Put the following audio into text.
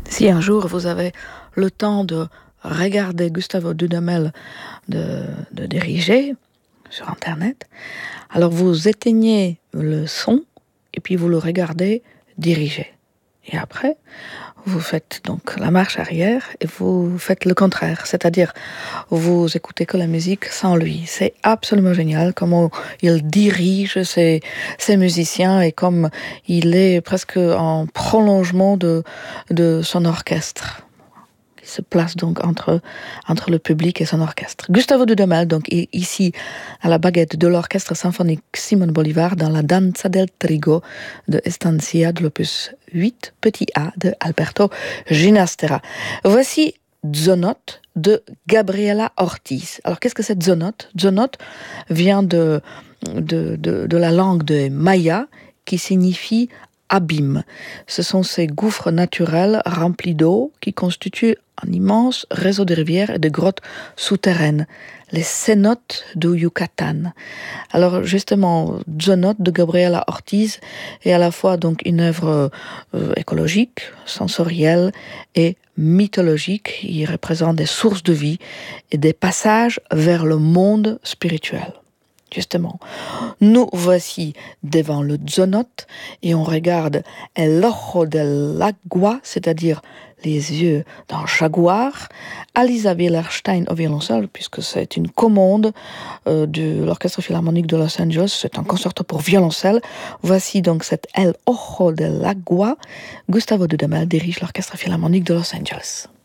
Si un jour vous avez le temps de regarder Gustavo Dudamel de diriger sur Internet, alors vous éteignez le son et puis vous le regardez diriger. Et après, vous faites donc la marche arrière et vous faites le contraire, c'est-à-dire vous écoutez que la musique sans lui. C'est absolument génial comment il dirige ses musiciens et comme il est presque en prolongement de son orchestre. Il se place donc entre le public et son orchestre. Gustavo Dudamel, donc ici à la baguette de l'orchestre symphonique Simon Bolivar dans la Danza del Trigo de Estancia de l'opus 8, petit a de Alberto Ginastera. Voici Zonote de Gabriela Ortiz. Alors qu'est-ce que c'est Zonote? Zonote vient de la langue de Maya qui signifie abîme. Ce sont ces gouffres naturels remplis d'eau qui constituent un immense réseau de rivières et de grottes souterraines, les cénotes du Yucatan. Alors justement, Zonote de Gabriela Ortiz est à la fois donc une œuvre écologique, sensorielle et mythologique. Il représente des sources de vie et des passages vers le monde spirituel. Justement, nous voici devant le Zonote et on regarde El Ojo del Agua, c'est-à-dire les yeux d'un jaguar, Alisa Wielerstein au violoncelle, puisque c'est une commande de l'Orchestre Philharmonique de Los Angeles, c'est un concerto pour violoncelle. Voici donc cet El Ojo del Agua. Gustavo Dudamel dirige l'Orchestre Philharmonique de Los Angeles.